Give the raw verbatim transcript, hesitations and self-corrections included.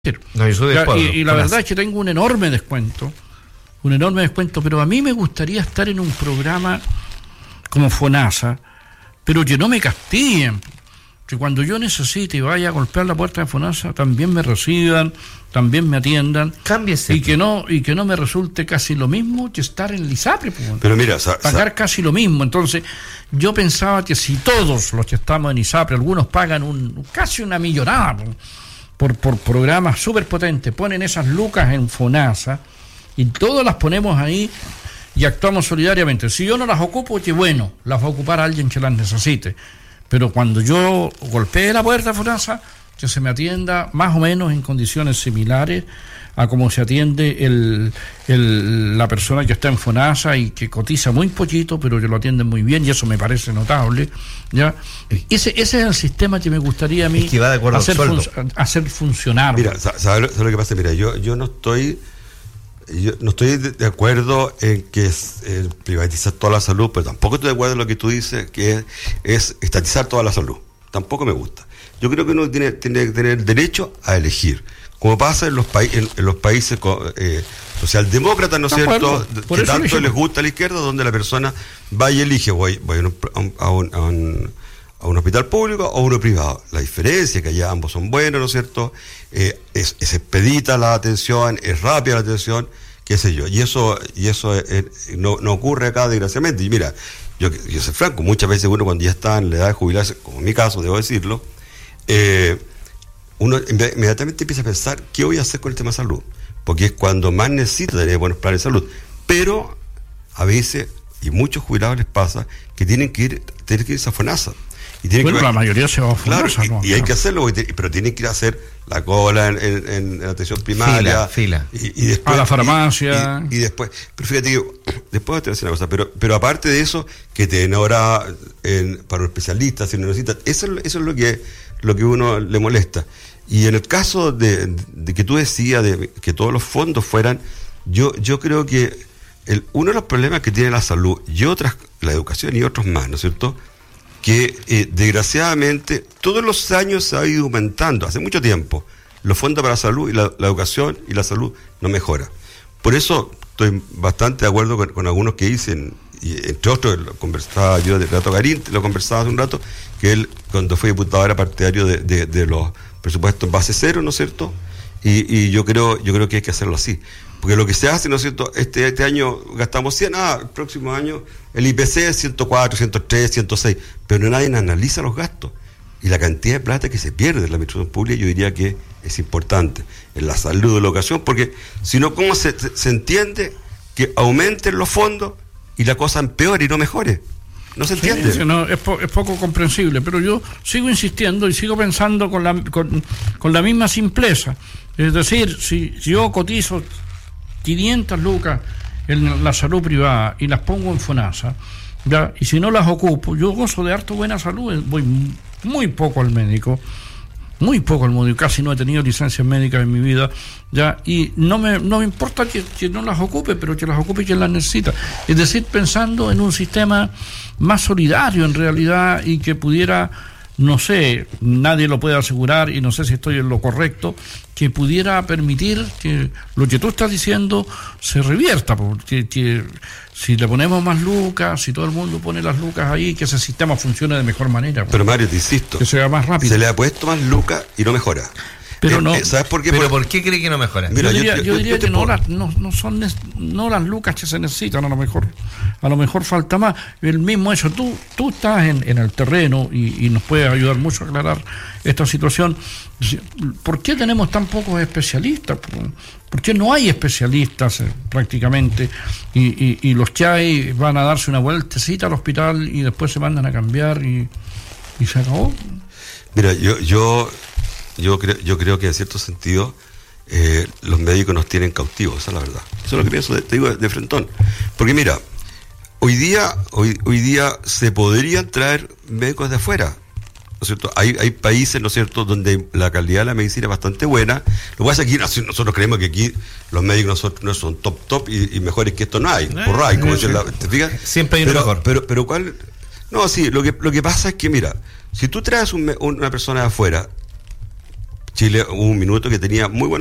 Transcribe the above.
No, yo soy del pueblo, y, y la verdad es que tengo un enorme descuento, un enorme descuento, pero a mí me gustaría estar en un programa como FONASA, pero que no me castiguen, que cuando yo necesite y vaya a golpear la puerta de FONASA también me reciban, también me atiendan. Cámbiese. Y que no, y que no me resulte casi lo mismo que estar en el ISAPRE, pues, pero mira, sa, pagar sa, casi lo mismo. Entonces, yo pensaba que si todos los que estamos en ISAPRE, algunos pagan un casi una millonada, pues, Por, por programas súper potentes, ponen esas lucas en FONASA y todas las ponemos ahí y actuamos solidariamente. Si yo no las ocupo, que bueno, las va a ocupar alguien que las necesite. Pero cuando yo golpee la puerta de FONASA, que se me atienda más o menos en condiciones similares a como se atiende el, el, la persona que está en FONASA y que cotiza muy poquito, pero que lo atienden muy bien, y eso me parece notable, ¿ya? Ese, ese es el sistema que me gustaría a mí es que va de acuerdo hacer, al fun- hacer funcionar. Mira, ¿sabes lo que pasa? Mira, yo, yo no estoy yo no estoy de, de acuerdo en que es eh, privatizar toda la salud, pero tampoco estoy de acuerdo en lo que tú dices, que es, es estatizar toda la salud. Tampoco me gusta. Yo creo que uno tiene, tiene que tener derecho a elegir, como pasa en los, pa- en, en los países eh, socialdemócratas, ¿no es cierto?, que tanto les gusta a la izquierda, donde la persona va y elige, voy, voy a, un, a, un, a, un, a un hospital público o a uno privado. La diferencia es que allá ambos son buenos, ¿no es cierto?, eh, es, es expedita la atención, es rápida la atención, qué sé yo, y eso y eso es, es, no, no ocurre acá, desgraciadamente. Y mira, yo, yo soy franco, muchas veces uno cuando ya está en la edad de jubilarse, como en mi caso, debo decirlo, eh, uno inmediatamente empieza a pensar qué voy a hacer con el tema de salud, porque es cuando más necesito tener buenos planes de salud. Pero a veces, y muchos jubilados les pasa, que tienen que ir, tienen que irse a FONASA. Y tienen bueno, que, la mayoría se va a FONASA, claro, ¿no? y, y hay que hacerlo, pero tienen que ir a hacer la cola en, en, en atención primaria, fila, fila. Y, y después, a la farmacia. Y, y, y después, pero fíjate que, después te voy a decir una cosa, pero, pero aparte de eso, que te den hora en, para un especialista, si lo necesitas, eso, eso es lo que, lo que uno le molesta. Y en el caso de, de que tú decías de que todos los fondos fueran, yo yo creo que el, uno de los problemas que tiene la salud y otras, la educación y otros más, ¿no es cierto?, que eh, desgraciadamente todos los años se ha ido aumentando, hace mucho tiempo, los fondos para la salud y la, la educación y la salud no mejora. Por eso estoy bastante de acuerdo con, con algunos que dicen, y entre otros lo conversaba yo de Renato Garín, lo conversaba hace un rato, que él cuando fue diputado era partidario de, de, de los presupuestos en base cero, ¿no es cierto? Y, y yo creo yo creo que hay que hacerlo así, porque lo que se hace, ¿no es cierto?, este, este año gastamos cien, ah, el próximo año el I P C es ciento cuatro, ciento tres, ciento seis, pero nadie analiza los gastos y la cantidad de plata que se pierde en la administración pública. Yo diría que es importante en la salud de la educación, porque si no, ¿cómo se, se entiende que aumenten los fondos y la cosa empeore y no mejore? No se entiende. Sí, sí, no, es, po, es poco comprensible, pero yo sigo insistiendo y sigo pensando con la, con, con la misma simpleza. Es decir, si, si yo cotizo quinientas lucas en la salud privada y las pongo en FONASA, ¿ya? Y si no las ocupo, yo gozo de harto buena salud, voy muy poco al médico, muy poco al médico, casi no he tenido licencias médicas en mi vida, ya, y no me, no me importa que, que no las ocupe, pero que las ocupe quien las necesita. Es decir, pensando en un sistema más solidario en realidad, y que pudiera, no sé, nadie lo puede asegurar y no sé si estoy en lo correcto, que pudiera permitir que lo que tú estás diciendo se revierta, porque que si le ponemos más lucas, si todo el mundo pone las lucas ahí, que ese sistema funcione de mejor manera. Pero Mario, te insisto, que sea más rápido. Se le ha puesto más lucas y no mejora. Pero eh, no. Eh, ¿Sabes por qué? ¿Pero por, por qué cree que no mejora? Mira, yo diría, yo, yo yo, diría yo que no puedo... las, no, no son no las lucas que se necesitan, a lo mejor a lo mejor falta más. El mismo hecho, tú tú estás en, en el terreno y, y nos puedes ayudar mucho a aclarar esta situación. ¿Por qué tenemos tan pocos especialistas? ¿Por qué no hay especialistas eh, prácticamente? Y, y, y los que hay van a darse una vueltecita al hospital y después se mandan a cambiar y, y se acabó. Mira, yo yo yo creo yo creo que en cierto sentido eh, los médicos nos tienen cautivos, esa es la verdad. Eso es lo que pienso, de, te digo de, de frentón. Porque mira, hoy día hoy hoy día se podrían traer médicos de afuera, ¿no es cierto? Hay, hay países, ¿no es cierto?, donde la calidad de la medicina es bastante buena. Lo que pasa es que aquí nosotros creemos que aquí los médicos nosotros no son top top y, y mejores que esto no hay. Eh, por ahí, como eh, dicen la, ¿te fijas? Siempre hay uno pero, mejor. Pero, pero cuál, no, sí, lo que lo que pasa es que mira, si tú traes un, una persona de afuera, Chile hubo un minuto que tenía muy buenos